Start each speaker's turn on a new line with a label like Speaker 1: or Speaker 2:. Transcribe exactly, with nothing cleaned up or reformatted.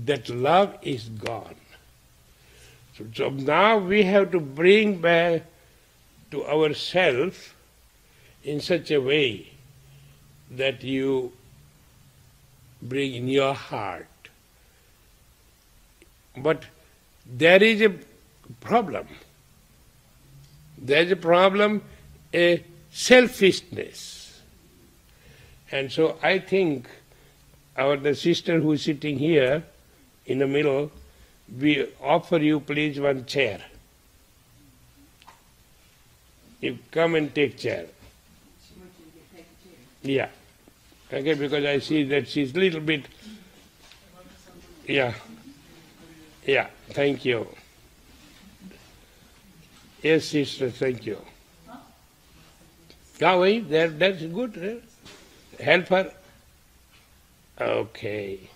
Speaker 1: that love is gone. So, so now we have to bring back to ourselves in such a way that you bring in your heart. But there is a problem. There is a problem, a selfishness. And so I think our the sister who is sitting here in the middle, we offer you please one chair. You come and take chair. Yeah. Okay, because I see that she's a little bit, yeah. Yeah, thank you. Yes, sister, thank you. Oh, wait, that, that's good. Right? Help her. Okay.